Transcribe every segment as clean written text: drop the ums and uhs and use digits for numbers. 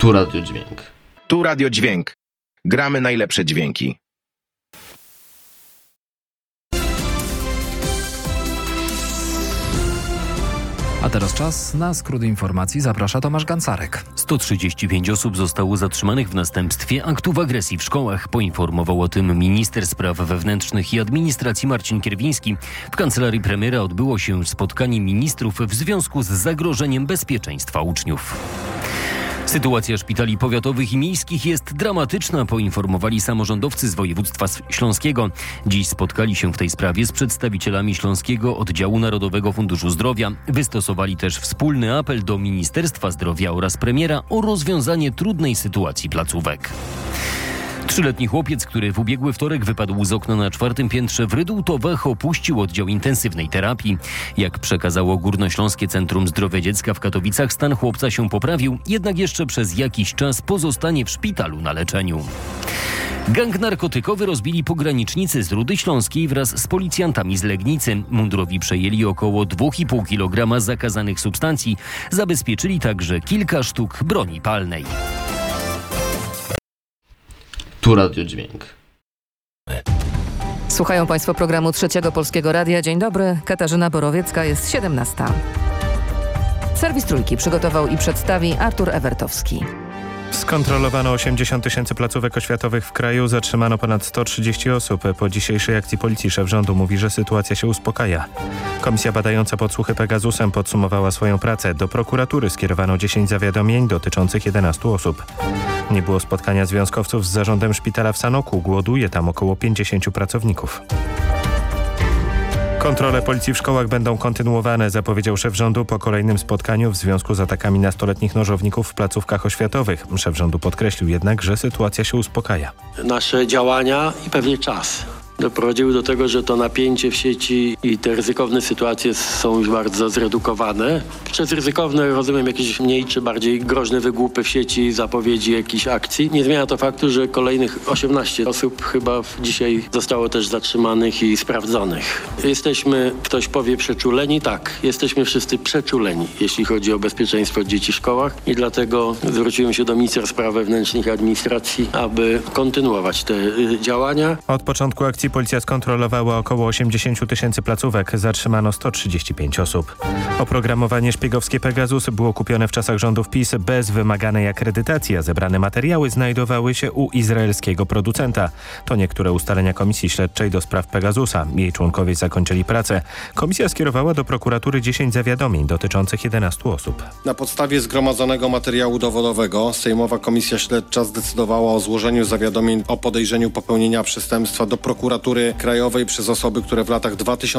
Tu Radio Dźwięk. Tu Radio Dźwięk. Gramy najlepsze dźwięki. A teraz czas na skrót informacji. Zaprasza Tomasz Gancarek. 135 osób zostało zatrzymanych w następstwie aktów agresji w szkołach. Poinformował o tym minister spraw wewnętrznych i administracji Marcin Kierwiński. W kancelarii premiera odbyło się spotkanie ministrów w związku z zagrożeniem bezpieczeństwa uczniów. Sytuacja szpitali powiatowych i miejskich jest dramatyczna, poinformowali samorządowcy z województwa śląskiego. Dziś spotkali się w tej sprawie z przedstawicielami Śląskiego Oddziału Narodowego Funduszu Zdrowia. Wystosowali też wspólny apel do Ministerstwa Zdrowia oraz premiera o rozwiązanie trudnej sytuacji placówek. 3-letni chłopiec, który w ubiegły wtorek wypadł z okna na 4. piętrze w Rydultowach, opuścił oddział intensywnej terapii. Jak przekazało Górnośląskie Centrum Zdrowia Dziecka w Katowicach, stan chłopca się poprawił, jednak jeszcze przez jakiś czas pozostanie w szpitalu na leczeniu. Gang narkotykowy rozbili pogranicznicy z Rudy Śląskiej wraz z policjantami z Legnicy. Mundurowi przejęli około 2,5 kg zakazanych substancji. Zabezpieczyli także kilka sztuk broni palnej. Tu Radio Dźwięk. Słuchają Państwo programu Trzeciego Polskiego Radia. Dzień dobry, Katarzyna Borowiecka, jest 17. Serwis Trójki przygotował i przedstawi Artur Ewertowski. Skontrolowano 80 000 placówek oświatowych w kraju, zatrzymano ponad 130 osób. Po dzisiejszej akcji policji szef rządu mówi, że sytuacja się uspokaja. Komisja badająca podsłuchy Pegasusem podsumowała swoją pracę. Do prokuratury skierowano 10 zawiadomień dotyczących 11 osób. Nie było spotkania związkowców z zarządem szpitala w Sanoku. Głoduje tam około 50 pracowników. Kontrole policji w szkołach będą kontynuowane, zapowiedział szef rządu po kolejnym spotkaniu w związku z atakami nastoletnich nożowników w placówkach oświatowych. Szef rządu podkreślił jednak, że sytuacja się uspokaja. Nasze działania i pewnie czas doprowadziły do tego, że to napięcie w sieci i te ryzykowne sytuacje są już bardzo zredukowane. Przez ryzykowne rozumiem jakieś mniej czy bardziej groźne wygłupy w sieci, zapowiedzi jakichś akcji. Nie zmienia to faktu, że kolejnych 18 osób chyba dzisiaj zostało też zatrzymanych i sprawdzonych. Jesteśmy, ktoś powie, przeczuleni? Tak, jesteśmy wszyscy przeczuleni, jeśli chodzi o bezpieczeństwo dzieci w szkołach i dlatego zwróciłem się do ministra spraw wewnętrznych i administracji, aby kontynuować te działania. Od początku akcji policja skontrolowała około 80 000 placówek. Zatrzymano 135 osób. Oprogramowanie szpiegowskie Pegasus było kupione w czasach rządów PiS bez wymaganej akredytacji, a zebrane materiały znajdowały się u izraelskiego producenta. To niektóre ustalenia Komisji Śledczej do spraw Pegasusa. Jej członkowie zakończyli pracę. Komisja skierowała do prokuratury 10 zawiadomień dotyczących 11 osób. Na podstawie zgromadzonego materiału dowodowego Sejmowa Komisja Śledcza zdecydowała o złożeniu zawiadomień o podejrzeniu popełnienia przestępstwa do prokuratury krajowej przez osoby, które w latach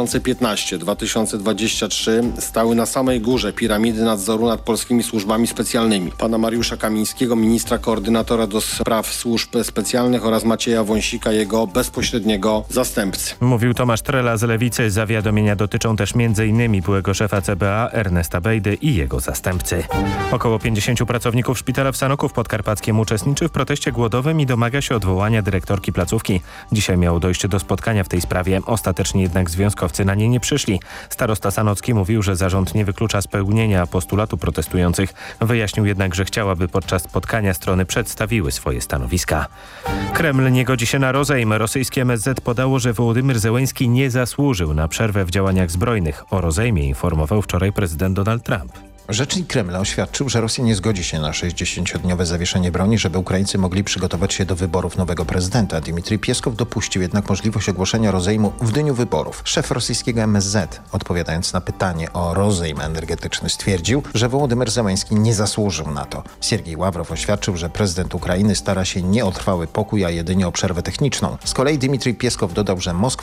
2015-2023 stały na samej górze piramidy nadzoru nad polskimi służbami specjalnymi. Pana Mariusza Kamińskiego, ministra koordynatora do spraw służb specjalnych oraz Macieja Wąsika, jego bezpośredniego zastępcy. Mówił Tomasz Trela z Lewicy. Zawiadomienia dotyczą też m.in. byłego szefa CBA Ernesta Bejdy i jego zastępcy. Około 50 pracowników szpitala w Sanoku w Podkarpackiem uczestniczy w proteście głodowym i domaga się odwołania dyrektorki placówki. Dzisiaj miało dojść do spotkania w tej sprawie. Ostatecznie jednak związkowcy na nie nie przyszli. Starosta sanocki mówił, że zarząd nie wyklucza spełnienia postulatu protestujących. Wyjaśnił jednak, że chciałaby podczas spotkania strony przedstawiły swoje stanowiska. Kreml nie godzi się na rozejm. Rosyjskie MSZ podało, że Wołodymyr Zełenski nie zasłużył na przerwę w działaniach zbrojnych. O rozejmie informował wczoraj prezydent Donald Trump. Rzecznik Kremla oświadczył, że Rosja nie zgodzi się na 60-dniowe zawieszenie broni, żeby Ukraińcy mogli przygotować się do wyborów nowego prezydenta. Dmitrij Pieskow dopuścił jednak możliwość ogłoszenia rozejmu w dniu wyborów. Szef rosyjskiego MSZ, odpowiadając na pytanie o rozejm energetyczny, stwierdził, że Wołodymyr Zełenski nie zasłużył na to. Siergiej Ławrow oświadczył, że prezydent Ukrainy stara się nie o trwały pokój, a jedynie o przerwę techniczną. Z kolei Dmitrij Pieskow dodał, że Moskwa